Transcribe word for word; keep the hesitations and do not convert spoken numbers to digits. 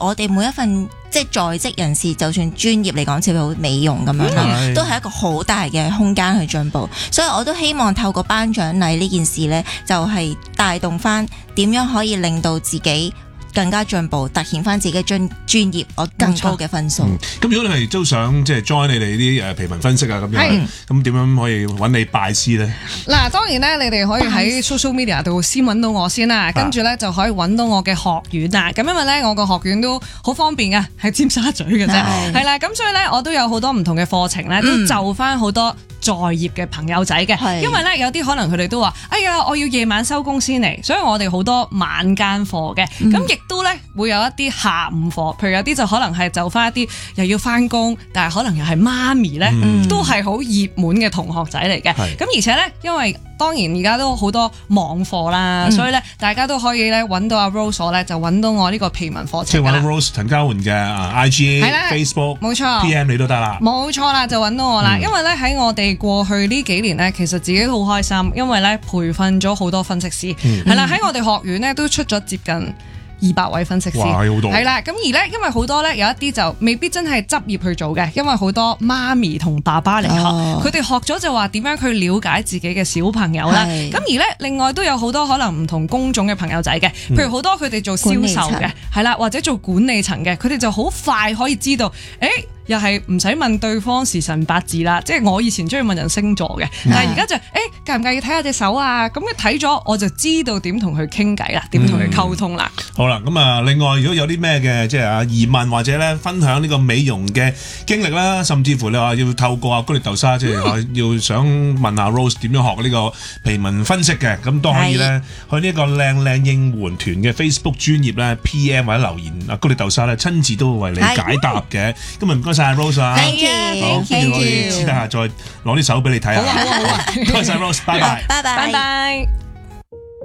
我哋每一份即係在職人士，就算專業嚟講，似乎美容咁樣啦，嗯、都係一個好大嘅空間去進步。所以我都希望透過頒獎禮呢件事呢，就係、是、帶動翻點樣可以令到自己更加進步，凸顯翻自己專專業，我更高嘅分數。咁、 嗯、如果你係都想即係 join 你哋啲誒皮紋分析啊咁樣，咁點樣可以揾你拜師咧？ 嗱，當然咧，你哋可以喺 social media 度先揾到我先啦，跟住咧就可以揾到我嘅學院啦。咁因為咧，我個學院都好方便嘅，喺尖沙咀嘅啫，係啦。咁所以咧，我都有好多唔同嘅課程咧，都就翻好多在業嘅朋友仔嘅。因為咧，有啲可能佢哋都話：哎呀，我要夜晚收工先嚟，所以我哋好多晚間課嘅。咁亦都咧會有一啲下午課，譬如有啲就可能係就翻一啲又要翻工，但係可能又係媽咪咧，嗯、都係好熱門嘅同學仔嚟嘅。咁而且咧，因為當然而家都好多網課啦，嗯、所以咧大家都可以咧揾到阿 Rose 咧，就揾到我呢個皮紋課程。 即係揾到 Rose 陳嘉媛嘅 I G、Facebook、 冇錯 P M 你都得啦。 冇錯啦，就揾到我啦。嗯、因為咧喺我哋過去呢幾年咧，其實自己都好開心，因為咧培訓咗好多分析師，係啦喺我哋學院咧都出咗接近二百位分析師，係啦，咁而咧，因為好多咧有一啲就未必真係執業去做嘅，因為好多媽咪同爸爸嚟學，佢哋、哦、學咗就話點樣去了解自己嘅小朋友啦。咁是而咧，另外都有好多可能唔同工種嘅朋友仔嘅，譬如好多佢哋做銷售嘅，係啦，或者做管理層嘅，佢哋就好快可以知道，誒。又係唔使問對方時辰八字啦，即係我以前中意問人星座嘅，但係而家就誒介唔介意睇下隻手啊？咁一睇咗我就知道點同佢傾偈啦，點同佢溝通啦。好啦， 咁啊，另外如果有啲咩嘅即係啊疑問或者咧分享呢個美容嘅經歷啦，甚至乎你話要透過阿高力豆沙，即係話要想問下 Rose 點樣學呢個皮紋分析嘅，咁都可以咧去呢個靚靚應援團嘅 Facebook 專頁咧 P M 或者留言，阿高力豆沙咧親自都會為你解答嘅。今日唔該晒 Rose 啊 ，thank you， 好，跟住我哋私底下再攞啲手俾你睇下。 好啊，好啊， 多謝 Rose，拜拜， 拜拜， 拜拜。